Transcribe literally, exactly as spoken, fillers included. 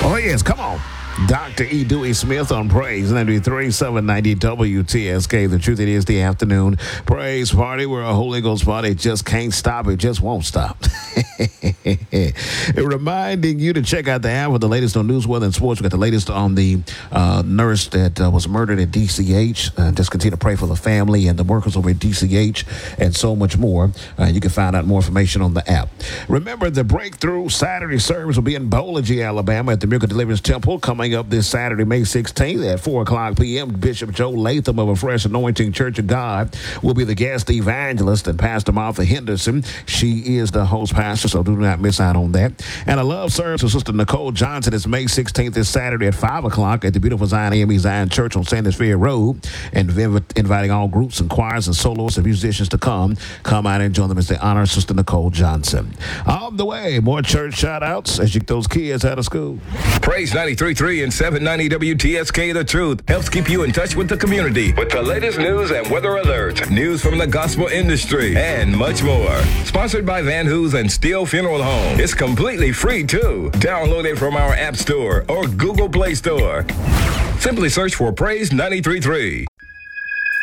Oh, yes, come on. Doctor E. Dewey Smith on Praise ninety-three, seven ninety W T S K. The truth, it is the afternoon praise party. We're a Holy Ghost party. It just can't stop. It just won't stop. Reminding you to check out the app with the latest on news, weather, and sports. We got the latest on the uh, nurse that uh, was murdered at D C H. Uh, just continue to pray for the family and the workers over at D C H and so much more. Uh, you can find out more information on the app. Remember, the Breakthrough Saturday service will be in Bowling, Alabama at the Miracle Deliverance Temple coming up this Saturday, May sixteenth at four o'clock p.m. Bishop Joe Latham of A Fresh Anointing Church of God will be the guest evangelist, and Pastor Martha Henderson, she is the host pastor, so do not miss out on that. And a love service with Sister Nicole Johnson is May sixteenth this Saturday at five o'clock at the beautiful Zion A M E Zion Church on Sanders Fair Road, and inv- inviting all groups and choirs and soloists and musicians to come. Come out and join them as they honor Sister Nicole Johnson. On the way, more church shout-outs as you get those kids out of school. Praise ninety-three point three and seven ninety W T S K. The Truth helps keep you in touch with the community with the latest news and weather alerts, news from the gospel industry, and much more. Sponsored by Van Hoos and Steel Funeral Home. It's completely free, too. Download it from our App Store or Google Play Store. Simply search for Praise ninety-three point three.